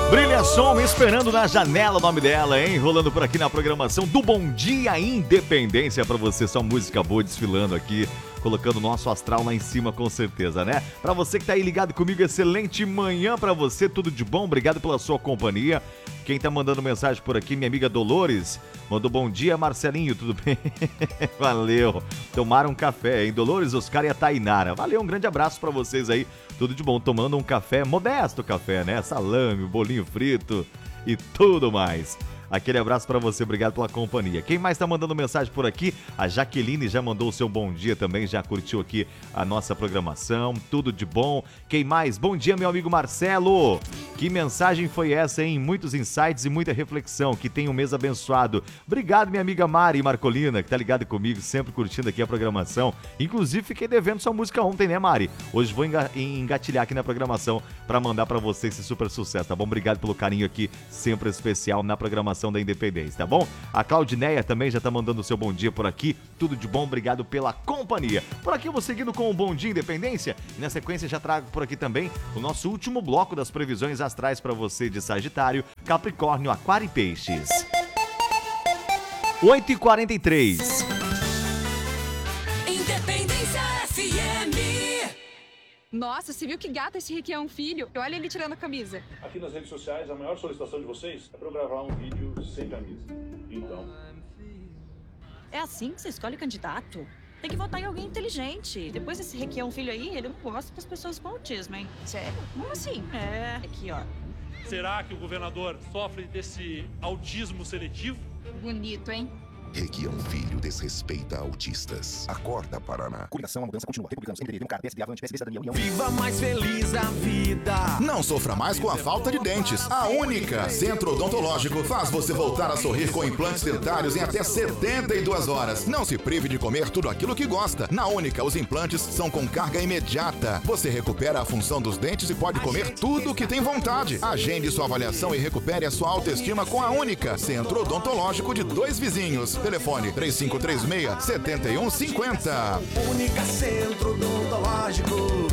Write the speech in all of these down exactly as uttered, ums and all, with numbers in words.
Brilha Som, Esperando na Janela, o nome dela, hein? Rolando por aqui na programação do Bom Dia Independência pra você. Só música boa desfilando aqui, colocando o nosso astral lá em cima, com certeza, né? Pra você que tá aí ligado comigo, excelente manhã pra você, tudo de bom, obrigado pela sua companhia. Quem tá mandando mensagem por aqui, minha amiga Dolores, mandou bom dia, Marcelinho, tudo bem? Valeu. Tomaram um café, hein? Dolores, Oscar e a Tainara. Valeu, um grande abraço pra vocês aí, tudo de bom, tomando um café, modesto café, né? Salame, bolinho frito e tudo mais. Aquele abraço pra você, obrigado pela companhia. Quem mais tá mandando mensagem por aqui? A Jaqueline já mandou o seu bom dia também, já curtiu aqui a nossa programação, tudo de bom. Quem mais? Bom dia, meu amigo Marcelo. Que mensagem foi essa, hein? Muitos insights e muita reflexão. Que tenha um mês abençoado. Obrigado, minha amiga Mari Marcolina, que tá ligada comigo, sempre curtindo aqui a programação. Inclusive, fiquei devendo sua música ontem, né, Mari? Hoje vou engatilhar aqui na programação pra mandar pra você esse super sucesso, tá bom? Obrigado pelo carinho aqui, sempre especial na programação da Independência, tá bom? A Claudineia também já tá mandando o seu bom dia por aqui, tudo de bom, obrigado pela companhia. Por aqui eu vou seguindo com o Bom Dia Independência e na sequência já trago por aqui também o nosso último bloco das previsões astrais para você de Sagitário, Capricórnio, Aquário e Peixes. oito e quarenta e três. Independência F M. Nossa, você viu que gato esse Rick é um filho? Olha ele tirando a camisa. Aqui nas redes sociais, a maior solicitação de vocês é para eu gravar um vídeo sem camisa. Então... É assim que você escolhe candidato? Tem que votar em alguém inteligente. Depois desse Rick é um filho aí, ele não gosta das pessoas com autismo, hein? Sério? Como assim? É, aqui, ó. Será que o governador sofre desse autismo seletivo? Bonito, hein? Rick é um filho, desrespeita autistas. Acorda, Paraná. Coligação, a mudança continua. Republicanos, M D B, Democrata, P S D, Avante, P S B, Cidadania, União. Viva mais feliz a vida. Não sofra mais com a falta de dentes. A Única Centro Odontológico faz você voltar a sorrir com implantes dentários em até setenta e duas horas. Não se prive de comer tudo aquilo que gosta. Na Única, os implantes são com carga imediata. Você recupera a função dos dentes e pode comer tudo o que tem vontade. Agende sua avaliação e recupere a sua autoestima com a Única Centro Odontológico de Dois Vizinhos. Telefone três cinco três seis, sete um cinco zero. Única Centro Odontológico.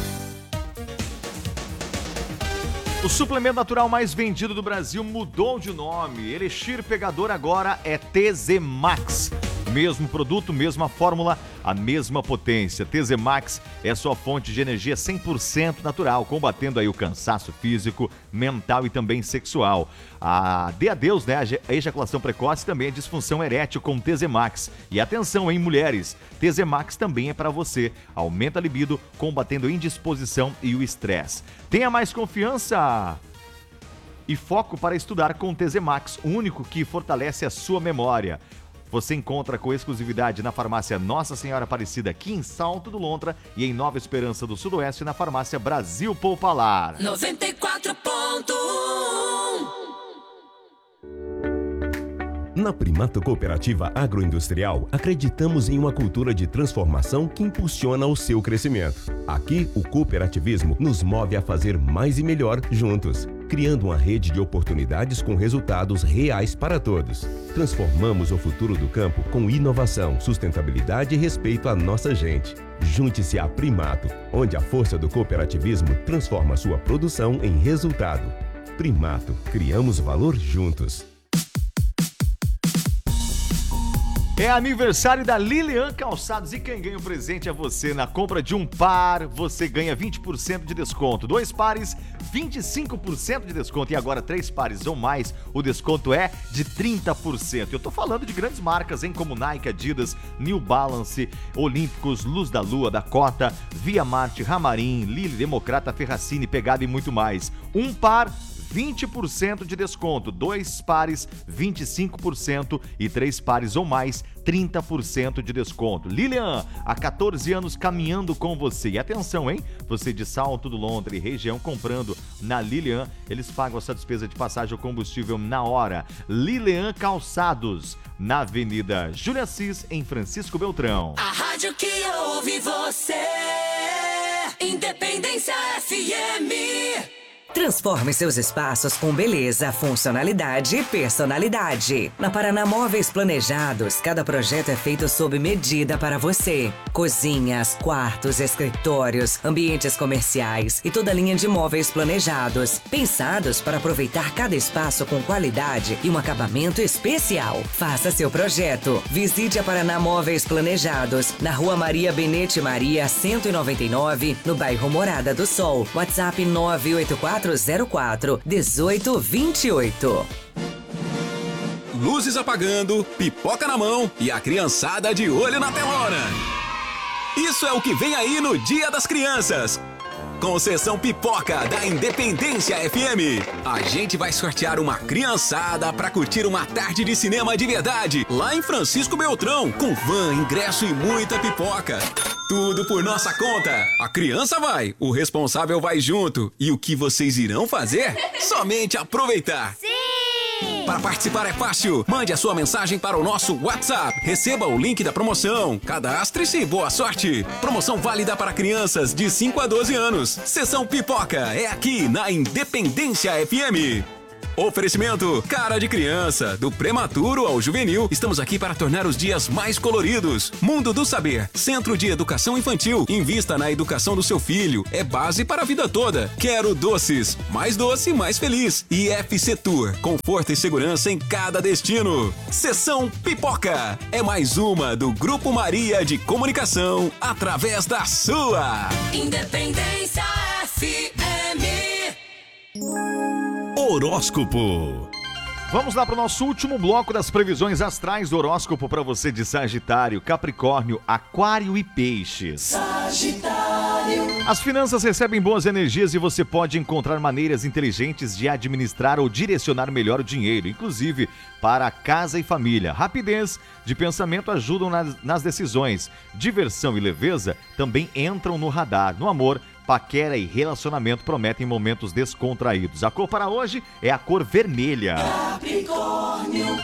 O suplemento natural mais vendido do Brasil mudou de nome. Elixir Pegador agora é T Z Max. Mesmo produto, mesma fórmula, a mesma potência. T Z Max é sua fonte de energia cem por cento natural, combatendo aí o cansaço físico, mental e também sexual. A dê adeus, né? A ejaculação precoce também é disfunção erétil com T Z Max. E atenção, hein, mulheres? T Z Max também é para você. Aumenta a libido, combatendo a indisposição e o estresse. Tenha mais confiança e foco para estudar com T Z Max, o único que fortalece a sua memória. Você encontra com exclusividade na farmácia Nossa Senhora Aparecida, aqui em Salto do Lontra, e em Nova Esperança do Sudoeste, na farmácia Brasil Popular. noventa e quatro ponto um. Na Primato Cooperativa Agroindustrial, acreditamos em uma cultura de transformação que impulsiona o seu crescimento. Aqui, o cooperativismo nos move a fazer mais e melhor juntos, criando uma rede de oportunidades com resultados reais para todos. Transformamos o futuro do campo com inovação, sustentabilidade e respeito à nossa gente. Junte-se à Primato, onde a força do cooperativismo transforma sua produção em resultado. Primato, criamos valor juntos. É aniversário da Lilian Calçados e quem ganha o presente é você. Na compra de um par, você ganha vinte por cento de desconto. Dois pares, vinte e cinco por cento de desconto. E agora três pares ou mais, o desconto é de trinta por cento. Eu tô falando de grandes marcas, hein? Como Nike, Adidas, New Balance, Olímpicos, Luz da Lua, Dakota, Via Marte, Ramarim, Lili, Democrata, Ferracini, Pegada e muito mais. Um par, vinte por cento de desconto, dois pares, vinte e cinco por cento e três pares ou mais, trinta por cento de desconto. Lilian, há quatorze anos caminhando com você. E atenção, hein? Você de Salto do Lontra e região comprando na Lilian, eles pagam essa despesa de passagem ou combustível na hora. Lilian Calçados, na Avenida Júlia Assis, em Francisco Beltrão. A rádio que ouve você, Independência F M. Transforme seus espaços com beleza, funcionalidade e personalidade. Na Paraná Móveis Planejados, cada projeto é feito sob medida para você. Cozinhas, quartos, escritórios, ambientes comerciais e toda a linha de móveis planejados, pensados para aproveitar cada espaço com qualidade e um acabamento especial. Faça seu projeto. Visite a Paraná Móveis Planejados, na Rua Maria Benete Maria, cento e noventa e nove, no bairro Morada do Sol. WhatsApp nove oito quatro zero quatro um oito dois oito. Luzes apagando, pipoca na mão e a criançada de olho na telona. Isso é o que vem aí no Dia das Crianças. Com Sessão Pipoca da Independência F M. A gente vai sortear uma criançada para curtir uma tarde de cinema de verdade lá em Francisco Beltrão, com van, ingresso e muita pipoca. Tudo por nossa conta. A criança vai, o responsável vai junto. E o que vocês irão fazer? Somente aproveitar. Sim! Para participar é fácil. Mande a sua mensagem para o nosso WhatsApp. Receba o link da promoção. Cadastre-se e boa sorte. Promoção válida para crianças de cinco a doze anos. Sessão Pipoca é aqui na Independência F M. Oferecimento Cara de Criança, do prematuro ao juvenil. Estamos aqui para tornar os dias mais coloridos. Mundo do Saber, Centro de Educação Infantil. Invista na educação do seu filho. É base para a vida toda. Quero Doces, mais doce, mais feliz. E F C Tour, conforto e segurança em cada destino. Sessão Pipoca é mais uma do Grupo Maria de Comunicação, através da sua Independência F M. Horóscopo. Vamos lá para o nosso último bloco das previsões astrais do horóscopo para você de Sagitário, Capricórnio, Aquário e Peixes. Sagitário. As finanças recebem boas energias e você pode encontrar maneiras inteligentes de administrar ou direcionar melhor o dinheiro, inclusive para casa e família. Rapidez de pensamento ajudam nas, nas decisões. Diversão e leveza também entram no radar. No amor, paquera e relacionamento prometem momentos descontraídos. A cor para hoje é a cor vermelha. Capricórnio.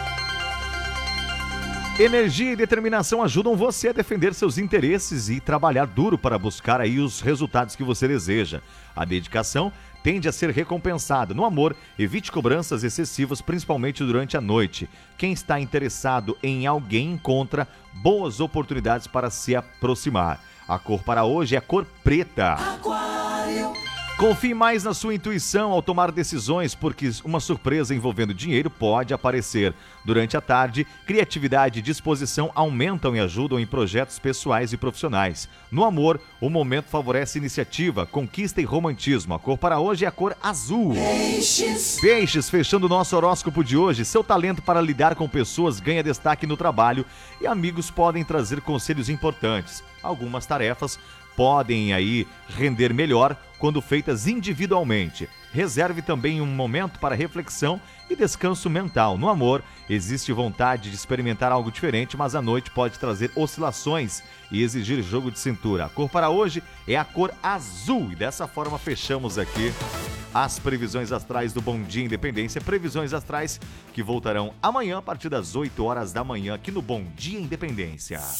Energia e determinação ajudam você a defender seus interesses e trabalhar duro para buscar aí os resultados que você deseja. A dedicação tende a ser recompensada. No amor, evite cobranças excessivas, principalmente durante a noite. Quem está interessado em alguém encontra boas oportunidades para se aproximar. A cor para hoje é a cor preta. Aquário. Confie mais na sua intuição ao tomar decisões, porque uma surpresa envolvendo dinheiro pode aparecer. Durante a tarde, criatividade e disposição aumentam e ajudam em projetos pessoais e profissionais. No amor, o momento favorece iniciativa, conquista e romantismo. A cor para hoje é a cor azul. Peixes. Peixes, fechando o nosso horóscopo de hoje, seu talento para lidar com pessoas ganha destaque no trabalho e amigos podem trazer conselhos importantes. Algumas tarefas podem aí render melhor quando feitas individualmente. Reserve também um momento para reflexão e descanso mental. No amor, existe vontade de experimentar algo diferente, mas a noite pode trazer oscilações e exigir jogo de cintura. A cor para hoje é a cor azul. E dessa forma fechamos aqui as previsões astrais do Bom Dia Independência. Previsões astrais que voltarão amanhã a partir das oito horas da manhã aqui no Bom Dia Independência.